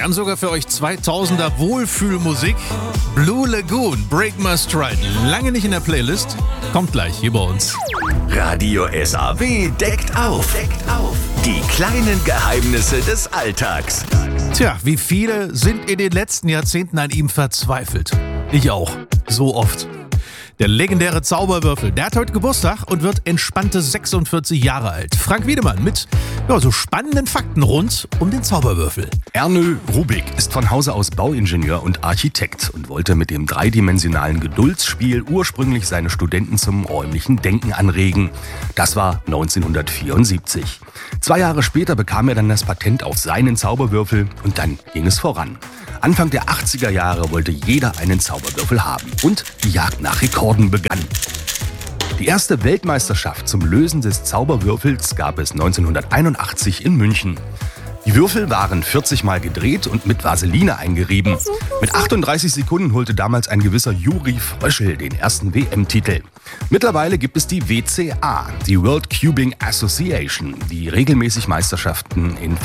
haben sogar für euch 2000er Wohlfühlmusik. Blue Lagoon, Break My Stride. Lange nicht in der Playlist. Kommt gleich hier bei uns. Radio SAW deckt auf. Die kleinen Geheimnisse des Alltags. Tja, wie viele sind in den letzten Jahrzehnten an ihm verzweifelt? Ich auch. So oft. Der legendäre Zauberwürfel, der hat heute Geburtstag und wird entspannte 46 Jahre alt. Frank Wiedemann mit so spannenden Fakten rund um den Zauberwürfel. Ernő Rubik ist von Hause aus Bauingenieur und Architekt und wollte mit dem dreidimensionalen Geduldsspiel ursprünglich seine Studenten zum räumlichen Denken anregen. Das war 1974. 2 Jahre später bekam er dann das Patent auf seinen Zauberwürfel und dann ging es voran. Anfang der 80er Jahre wollte jeder einen Zauberwürfel haben und die Jagd nach Rekorden begann. Die erste Weltmeisterschaft zum Lösen des Zauberwürfels gab es 1981 in München. Die Würfel waren 40 Mal gedreht und mit Vaseline eingerieben. Mit 38 Sekunden holte damals ein gewisser Juri Fröschel den ersten WM-Titel. Mittlerweile gibt es die WCA, die World Cubing Association, die regelmäßig Meisterschaften in